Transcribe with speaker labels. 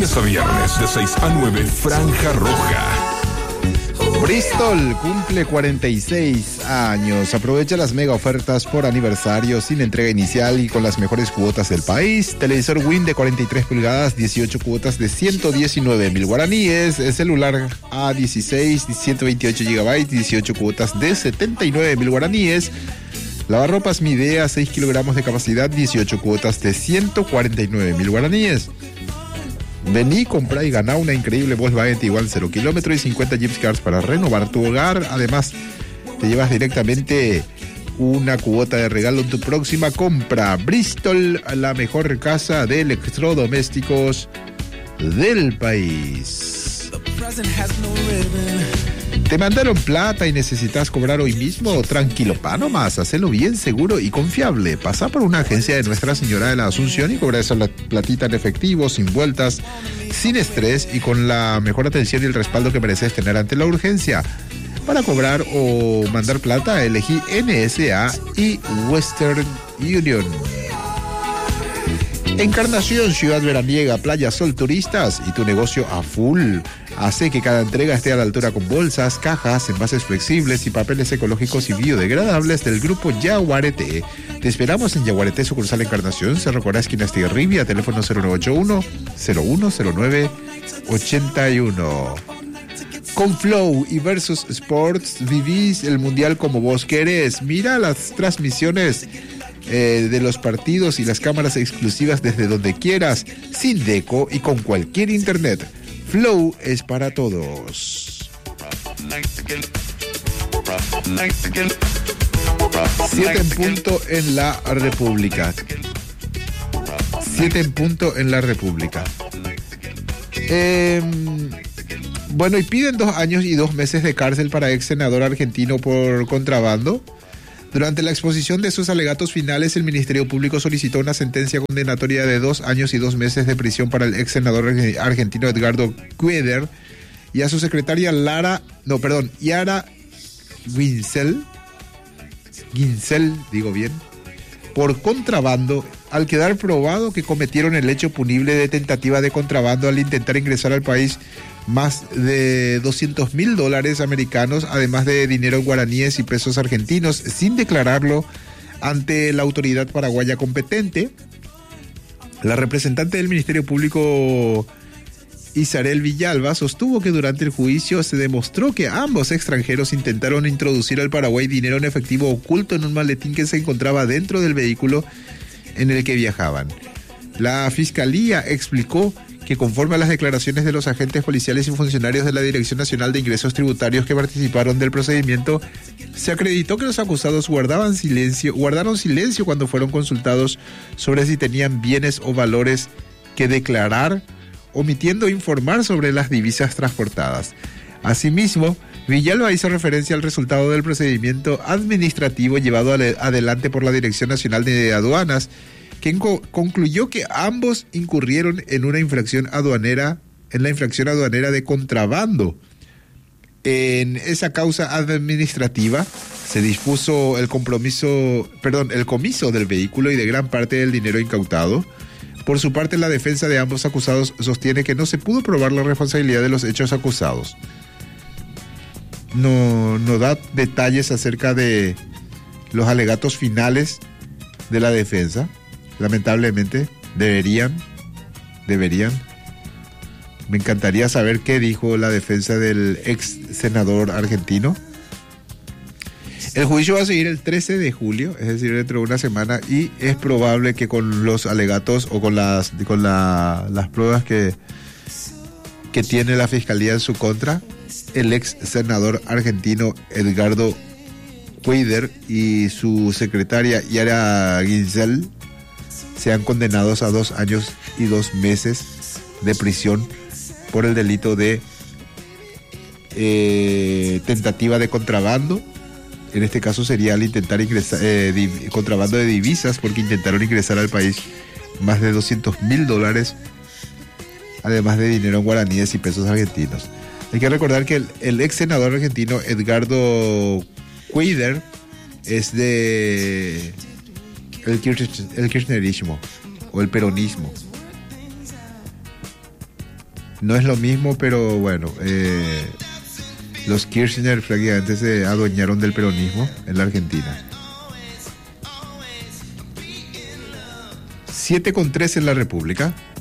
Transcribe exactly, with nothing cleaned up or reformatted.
Speaker 1: lunes a viernes de seis a nueve, Franja Roja.
Speaker 2: Bristol cumple cuarenta y seis años. Aprovecha las mega ofertas por aniversario sin entrega inicial y con las mejores cuotas del país. Televisor Win de cuarenta y tres pulgadas, dieciocho cuotas de ciento diecinueve mil guaraníes. Celular A dieciséis, ciento veintiocho gigabytes, dieciocho cuotas de setenta y nueve mil guaraníes. Lavarropas Midea, seis kilogramos de capacidad, dieciocho cuotas de ciento cuarenta y nueve mil guaraníes. Vení, comprá y ganá una increíble Volkswagen Tiguan cero kilómetros y cincuenta Jeep Cars para renovar tu hogar. Además, te llevas directamente una cuota de regalo en tu próxima compra. Bristol, la mejor casa de electrodomésticos del país. ¿Te mandaron plata y necesitas cobrar hoy mismo? Tranquilo, pa, nomás, hacelo bien, seguro y confiable. Pasa por una agencia de Nuestra Señora de la Asunción y cobra esa platita en efectivo, sin vueltas, sin estrés y con la mejor atención y el respaldo que mereces tener ante la urgencia. Para cobrar o mandar plata, elegí N S A y Western Union. Encarnación, ciudad veraniega, playa, sol, turistas y tu negocio a full. Hace que cada entrega esté a la altura con bolsas, cajas, envases flexibles y papeles ecológicos y biodegradables del grupo Yaguareté. Te esperamos en Yaguareté, sucursal Encarnación, Cerro Corá, esquina Estigarribia, teléfono cero nueve ocho uno, cero uno cero nueve, ochenta y uno. Con Flow y Versus Sports vivís el mundial como vos querés. Mira las transmisiones Eh, de los partidos y las cámaras exclusivas desde donde quieras, sin deco y con cualquier internet. Flow es para todos. Siete en punto en la República. Siete en punto en la República. Eh, bueno, y piden dos años y dos meses de cárcel para ex senador argentino por contrabando. Durante la exposición de sus alegatos finales, el Ministerio Público solicitó una sentencia condenatoria de dos años y dos meses de prisión para el ex senador argentino Edgardo Cueder y a su secretaria Lara, no, perdón, Yara Ginsel, Ginsel, digo bien, por contrabando, al quedar probado que cometieron el hecho punible de tentativa de contrabando al intentar ingresar al país más de doscientos mil dólares americanos, además de dinero en guaraníes y pesos argentinos, sin declararlo ante la autoridad paraguaya competente. La representante del Ministerio Público, Isarel Villalba, sostuvo que durante el juicio se demostró que ambos extranjeros intentaron introducir al Paraguay dinero en efectivo oculto en un maletín que se encontraba dentro del vehículo en el que viajaban. La Fiscalía explicó que conforme a las declaraciones de los agentes policiales y funcionarios de la Dirección Nacional de Ingresos Tributarios que participaron del procedimiento, se acreditó que los acusados guardaban silencio, guardaron silencio cuando fueron consultados sobre si tenían bienes o valores que declarar, omitiendo informar sobre las divisas transportadas. Asimismo, Villalba hizo referencia al resultado del procedimiento administrativo llevado adelante por la Dirección Nacional de Aduanas, quien co- concluyó que ambos incurrieron en una infracción aduanera, en la infracción aduanera de contrabando. En esa causa administrativa se dispuso el compromiso, perdón, el comiso del vehículo y de gran parte del dinero incautado. Por su parte, la defensa de ambos acusados sostiene que no se pudo probar la responsabilidad de los hechos acusados. No, no da detalles acerca de los alegatos finales de la defensa. Lamentablemente, deberían, deberían. Me encantaría saber qué dijo la defensa del ex senador argentino. El juicio va a seguir el trece de julio, es decir, dentro de una semana, y es probable que con los alegatos o con las, con la, las pruebas que, que tiene la fiscalía en su contra, el ex senador argentino Edgardo Cueder y su secretaria Yara Ginsel sean condenados a dos años y dos meses de prisión por el delito de eh, tentativa de contrabando. En este caso sería al intentar ingresar, eh, div- contrabando de divisas, porque intentaron ingresar al país más de doscientos mil dólares, además de dinero en guaraníes y pesos argentinos. Hay que recordar que el, el ex senador argentino Edgardo Cueder es de el, kirch, el kirchnerismo o el peronismo. No es lo mismo, pero bueno, eh, los Kirchner prácticamente se adueñaron del peronismo en la Argentina. siete con tres en la República.